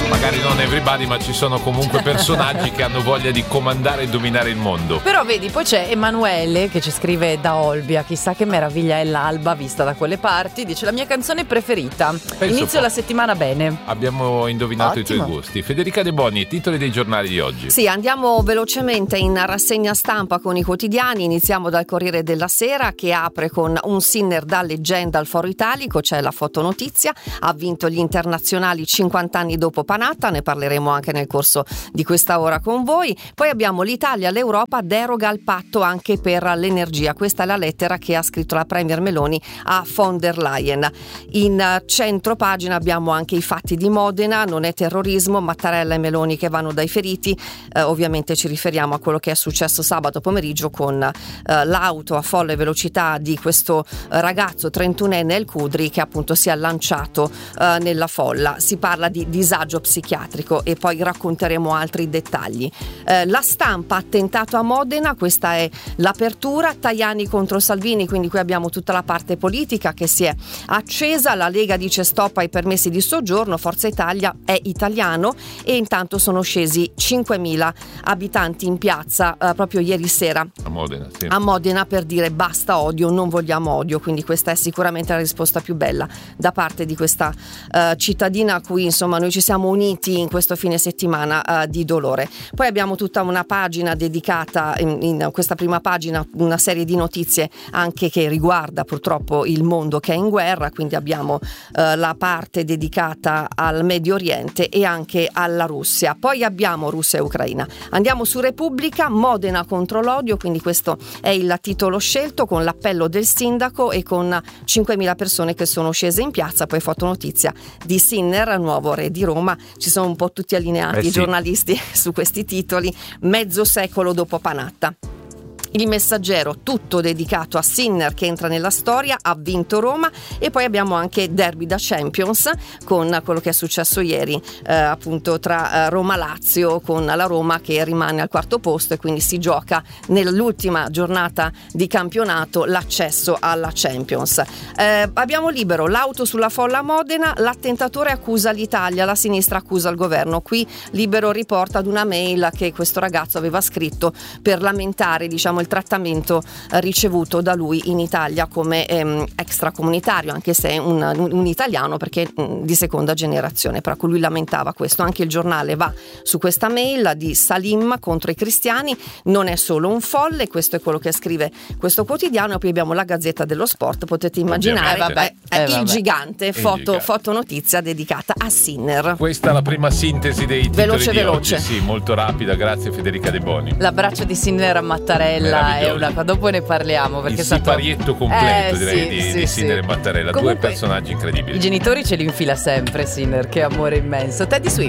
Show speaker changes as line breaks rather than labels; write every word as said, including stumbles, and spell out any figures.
magari non everybody, ma ci sono comunque personaggi che hanno voglia di comandare e dominare il mondo.
Però vedi, poi c'è Emanuele che ci scrive da Olbia, chissà che meraviglia è l'alba vista da quelle parti, dice la mia canzone preferita.
Penso
Inizio
po-
la settimana bene.
Abbiamo indovinato
Ottimo.
i tuoi gusti. Federica De Boni, titoli dei giornali di oggi.
Sì, andiamo velocemente in rassegna stampa con i quotidiani. Iniziamo dal Corriere della Sera, che apre con un Sinner da leggenda al Foro Italico, c'è la fotonotizia, ha vinto gli internazionali cinquanta anni dopo Panatta, ne parleremo anche nel corso di questa ora con voi. Poi abbiamo l'Italia, l'Europa deroga al patto anche per l'energia, questa è la lettera che ha scritto la Premier Meloni a von der Leyen. In centro pagina abbiamo anche i fatti di Modena, non è terrorismo, Mattarella e Meloni che vanno dai feriti, eh, ovviamente ci riferiamo a quello che è successo sabato pomeriggio con eh, l'auto a folle velocità di questo eh, ragazzo trentunenne El Cudri che appunto si è lanciato eh, nella folla. Si parla di disagio psichiatrico e poi racconteremo altri dettagli. Eh, la Stampa, attentato a Modena, questa è l'apertura, Tajani contro Salvini, quindi qui abbiamo tutta la parte politica che si è accesa, la Lega dice stop ai permessi di soggiorno, Forza Italia è italiano e intanto sono scesi cinquemila abitanti in piazza eh, proprio ieri sera
A Modena, sì.
a Modena per dire basta odio, non vogliamo odio, quindi questa è sicuramente la risposta più bella da parte di questa uh, cittadina a cui insomma noi ci siamo uniti in questo fine settimana uh, di dolore. Poi abbiamo tutta una pagina dedicata in, in questa prima pagina, una serie di notizie anche che riguarda purtroppo il mondo che è in guerra, quindi abbiamo uh, la parte dedicata al Medio Oriente e anche alla Russia. Poi abbiamo Russia e Ucraina. Andiamo su Repubblica, Modena contro l'odio, quindi questo è il titolo scelto con l'appello del sindaco e con cinquemila persone che sono scese in piazza. Poi fotonotizia di Sinner, nuovo re di Roma, ci sono un po' tutti allineati
eh sì.
i giornalisti su questi titoli, mezzo secolo dopo Panatta. Il Messaggero, tutto dedicato a Sinner che entra nella storia, ha vinto Roma, e poi abbiamo anche derby da Champions con quello che è successo ieri eh, appunto tra eh, Roma-Lazio, con la Roma che rimane al quarto posto e quindi si gioca nell'ultima giornata di campionato l'accesso alla Champions. Eh, abbiamo Libero, l'auto sulla folla a Modena, l'attentatore accusa l'Italia, la sinistra accusa il governo. Qui Libero riporta ad una mail che questo ragazzo aveva scritto per lamentare diciamo il trattamento eh, ricevuto da lui in Italia come ehm, extracomunitario, anche se è un, un, un italiano perché mh, di seconda generazione, però lui lamentava questo. Anche il Giornale va su questa mail di Salim contro i cristiani, non è solo un folle, questo è quello che scrive questo quotidiano. E poi abbiamo la Gazzetta dello Sport, potete immaginare,
Ovviamente.
vabbè,
Eh,
è
vabbè.
il gigante,
Il
foto,
gigante.
fotonotizia dedicata a Sinner.
Questa è la prima sintesi dei titoli
Veloce,
di
veloce.
oggi, sì, molto rapida, grazie Federica De Boni.
L'abbraccio di Sinner a Mattarella è
Meraviglioso.
una cosa, dopo ne parliamo perché
Il
è stato
siparietto completo
Eh,
direi
sì,
di,
sì,
di
sì.
Sinner e Mattarella,
Comunque,
due personaggi incredibili.
i genitori ce li infila sempre Sinner, che amore immenso. Teddy Swims.